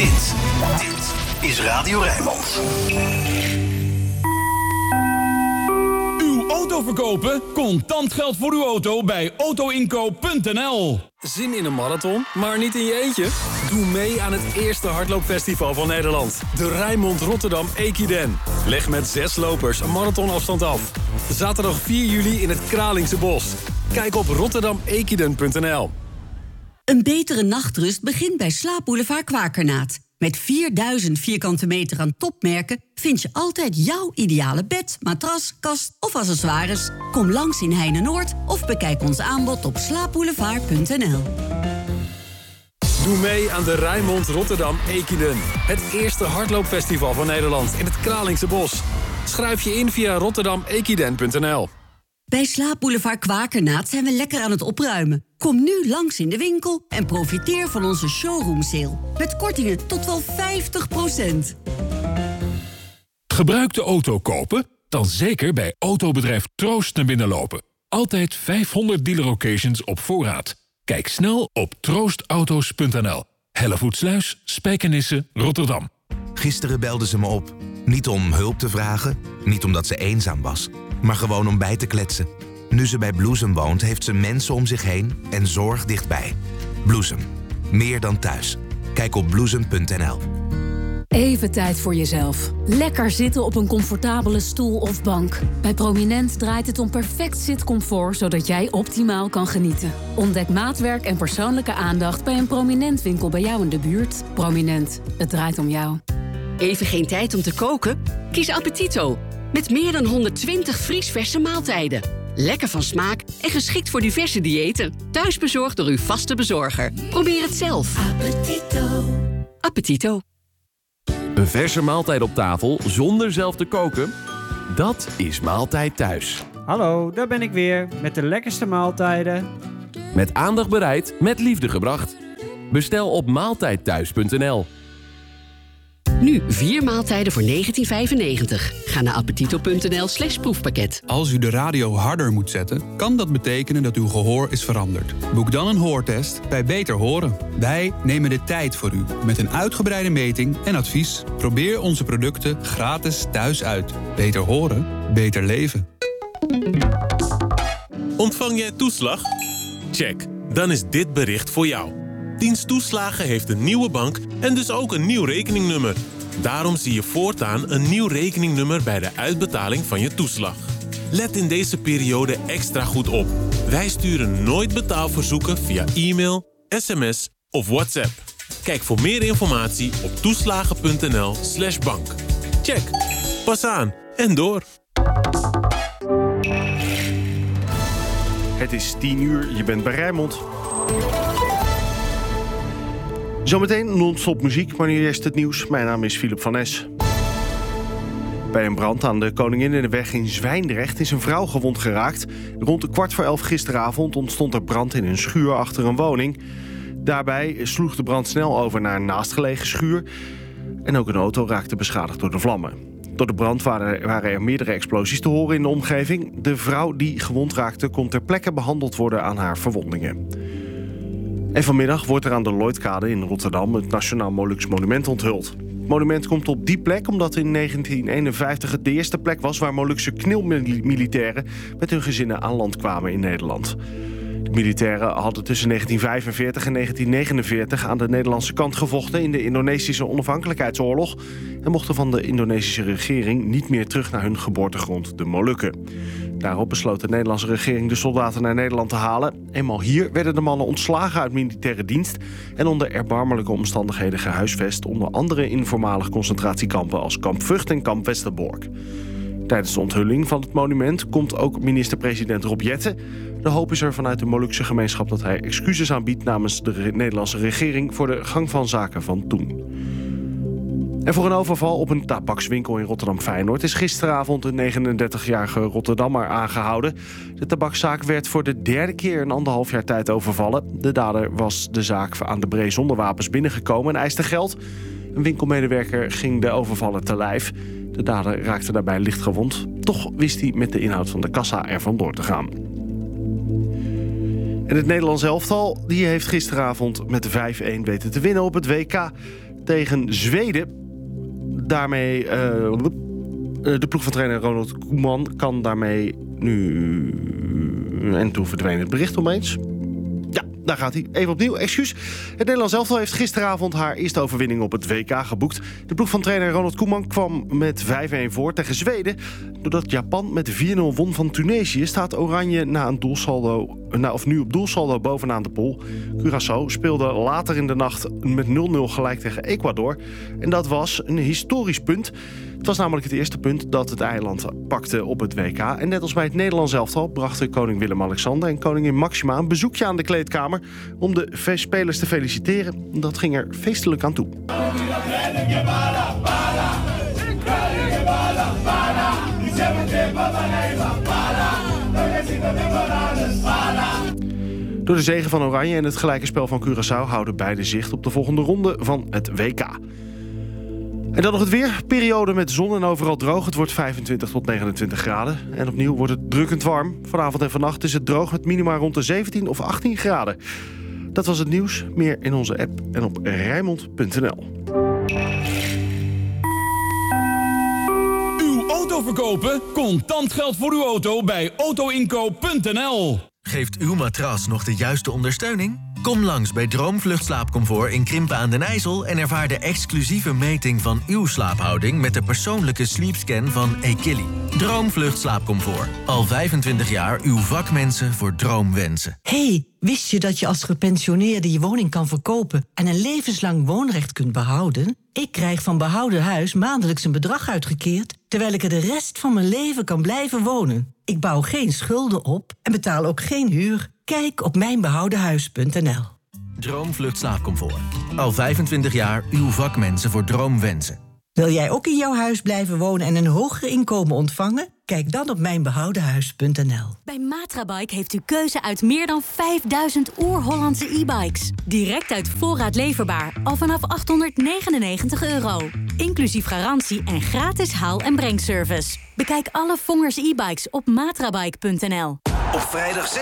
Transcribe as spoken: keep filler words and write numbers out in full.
Dit, dit is Radio Rijnmond. Uw auto verkopen? Contant geld voor uw auto bij autoinkoop punt n l. Zin in een marathon, maar niet in je eentje? Doe mee aan het eerste hardloopfestival van Nederland. De Rijnmond Rotterdam Equiden. Leg met zes lopers een marathonafstand af. Zaterdag vier juli in het Kralingse Bos. Kijk op rotterdam equiden punt n l. Een betere nachtrust begint bij Slaapboulevard Kwakernaat. Met vierduizend vierkante meter aan topmerken vind je altijd jouw ideale bed, matras, kast of accessoires. Kom langs in Heine-Noord of bekijk ons aanbod op slaapboulevard punt n l. Doe mee aan de Rijnmond Rotterdam Equiden. Het eerste hardloopfestival van Nederland in het Kralingse Bos. Schrijf je in via rotterdam equiden punt n l. Bij Slaapboulevard Kwakernaat zijn we lekker aan het opruimen. Kom nu langs in de winkel en profiteer van onze showroom sale. Met kortingen tot wel vijftig procent. Gebruikte auto kopen? Dan zeker bij autobedrijf Troost naar binnen lopen. Altijd vijfhonderd dealer occasions op voorraad. Kijk snel op troost auto's punt n l. Hellevoetsluis, Spijkenisse, Rotterdam. Gisteren belde ze me op. Niet om hulp te vragen, niet omdat ze eenzaam was, maar gewoon om bij te kletsen. Nu ze bij Bloesem woont, heeft ze mensen om zich heen en zorg dichtbij. Bloesem. Meer dan thuis. Kijk op bloesem punt n l. Even tijd voor jezelf. Lekker zitten op een comfortabele stoel of bank. Bij Prominent draait het om perfect zitcomfort, zodat jij optimaal kan genieten. Ontdek maatwerk en persoonlijke aandacht bij een Prominent winkel bij jou in de buurt. Prominent. Het draait om jou. Even geen tijd om te koken? Kies Appetito. Met meer dan honderdtwintig vriesverse maaltijden. Lekker van smaak en geschikt voor diverse diëten. Thuisbezorgd door uw vaste bezorger. Probeer het zelf. Appetito. Appetito. Een verse maaltijd op tafel zonder zelf te koken? Dat is Maaltijd Thuis. Hallo, daar ben ik weer met de lekkerste maaltijden. Met aandacht bereid, met liefde gebracht. Bestel op maaltijd thuis punt n l. Nu vier maaltijden voor negentien vijfennegentig. Ga naar appetito punt n l slash proefpakket. Als u de radio harder moet zetten, kan dat betekenen dat uw gehoor is veranderd. Boek dan een hoortest bij Beter Horen. Wij nemen de tijd voor u met een uitgebreide meting en advies. Probeer onze producten gratis thuis uit. Beter horen, beter leven. Ontvang jij toeslag? Check, dan is dit bericht voor jou. Dienst Toeslagen heeft een nieuwe bank en dus ook een nieuw rekeningnummer. Daarom zie je voortaan een nieuw rekeningnummer bij de uitbetaling van je toeslag. Let in deze periode extra goed op. Wij sturen nooit betaalverzoeken via e-mail, sms of WhatsApp. Kijk voor meer informatie op toeslagen punt n l slash bank. Check, pas aan en door. Het is tien uur, je bent bij Rijnmond. Zometeen non-stop muziek, maar nu eerst het nieuws. Mijn naam is Philip van Es. Bij een brand aan de Koninginnenweg in Zwijndrecht is een vrouw gewond geraakt. Rond een kwart voor elf gisteravond ontstond er brand in een schuur achter een woning. Daarbij sloeg de brand snel over naar een naastgelegen schuur. En ook een auto raakte beschadigd door de vlammen. Door de brand waren, waren er meerdere explosies te horen in de omgeving. De vrouw die gewond raakte kon ter plekke behandeld worden aan haar verwondingen. En vanmiddag wordt er aan de Lloydkade in Rotterdam het Nationaal Molukse Monument onthuld. Het monument komt op die plek omdat in negentien eenenvijftig het de eerste plek was waar Molukse knilmilitairen met hun gezinnen aan land kwamen in Nederland. De militairen hadden tussen negentien vijfenveertig en negentien negenenveertig aan de Nederlandse kant gevochten in de Indonesische onafhankelijkheidsoorlog en mochten van de Indonesische regering niet meer terug naar hun geboortegrond, de Molukken. Daarop besloot de Nederlandse regering de soldaten naar Nederland te halen. Eenmaal hier werden de mannen ontslagen uit militaire dienst en onder erbarmelijke omstandigheden gehuisvest, onder andere in voormalige concentratiekampen als kamp Vught en kamp Westerbork. Tijdens de onthulling van het monument komt ook minister-president Rob Jetten. De hoop is er vanuit de Molukse gemeenschap dat hij excuses aanbiedt namens de Nederlandse regering voor de gang van zaken van toen. En voor een overval op een tabakswinkel in Rotterdam-Feyenoord is gisteravond een negenendertigjarige Rotterdammer aangehouden. De tabakszaak werd voor de derde keer in anderhalf jaar tijd overvallen. De dader was de zaak aan de Bree zonder wapens binnengekomen en eiste geld. Een winkelmedewerker ging de overvaller te lijf. De dader raakte daarbij licht gewond. Toch wist hij met de inhoud van de kassa er vandoor te gaan. En het Nederlands elftal die heeft gisteravond met vijf-een weten te winnen op het W K. tegen Zweden. Daarmee... Uh, de ploeg van trainer Ronald Koeman kan daarmee nu... En toen verdween het bericht opeens. Ja, daar gaat hij. Even opnieuw, excuus. Het Nederlands elftal heeft gisteravond haar eerste overwinning op het W K geboekt. De ploeg van trainer Ronald Koeman kwam met vijf-een voor tegen Zweden. Doordat Japan met vier nul won van Tunesië... staat Oranje na een doelsaldo, nou, of nu op doelsaldo bovenaan de pool. Curaçao speelde later in de nacht met nul nul gelijk tegen Ecuador. En dat was een historisch punt. Het was namelijk het eerste punt dat het eiland pakte op het W K. En net als bij het Nederlands elftal brachten koning Willem-Alexander en koningin Maxima een bezoekje aan de kleedkamer om de spelers te feliciteren. Dat ging er feestelijk aan toe. Door de zege van Oranje en het gelijke spel van Curaçao houden beide zicht op de volgende ronde van het W K. En dan nog het weer. Periode met zon en overal droog. Het wordt vijfentwintig tot negenentwintig graden. En opnieuw wordt het drukkend warm. Vanavond en vannacht is het droog met minima rond de zeventien of achttien graden. Dat was het nieuws. Meer in onze app en op Rijnmond punt n l. Uw auto verkopen? Contant geld voor uw auto bij autoinkoop punt n l. Geeft uw matras nog de juiste ondersteuning? Kom langs bij Droomvlucht Slaapcomfort in Krimpen aan den IJssel... en ervaar de exclusieve meting van uw slaaphouding... met de persoonlijke sleepscan van Eikili. Droomvlucht Slaapcomfort. Al vijfentwintig jaar uw vakmensen voor droomwensen. Hey, wist je dat je als gepensioneerde je woning kan verkopen... en een levenslang woonrecht kunt behouden? Ik krijg van Behouden Huis maandelijks een bedrag uitgekeerd... terwijl ik er de rest van mijn leven kan blijven wonen. Ik bouw geen schulden op en betaal ook geen huur. Kijk op mijn behouden huis punt n l. Droomvlucht Slaapcomfort. Al vijfentwintig jaar uw vakmensen voor droomwensen. Wil jij ook in jouw huis blijven wonen en een hoger inkomen ontvangen? Kijk dan op mijn behouden huis punt n l. Bij Matrabike heeft u keuze uit meer dan vijfduizend oer-Hollandse e-bikes. Direct uit voorraad leverbaar, al vanaf achthonderdnegenennegentig euro. Inclusief garantie en gratis haal- en brengservice. Bekijk alle Vongers e-bikes op matrabike punt n l. Op vrijdag